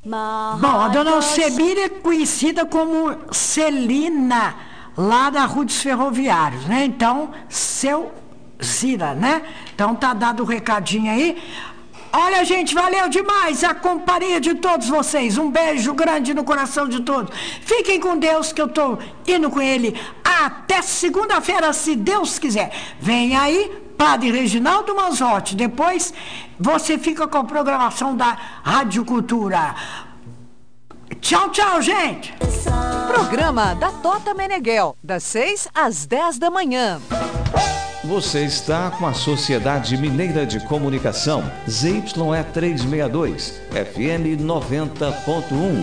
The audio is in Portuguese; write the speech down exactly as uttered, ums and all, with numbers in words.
Bom, a dona Alcemira é conhecida como Celina, lá da Rua dos Ferroviários, né? Então, seu Cira, né? Então tá dado o recadinho aí. Olha, gente, valeu demais a companhia de todos vocês. Um beijo grande no coração de todos. Fiquem com Deus, que eu tô indo com ele até segunda-feira, se Deus quiser. Vem aí, Padre Reginaldo Manzotti. Depois você fica com a programação da Rádio Cultura. Tchau, tchau, gente. Programa da Tota Meneghel, das seis às dez da manhã. Você está com a Sociedade Mineira de Comunicação, Z Y E trezentos e sessenta e dois, F M noventa ponto um.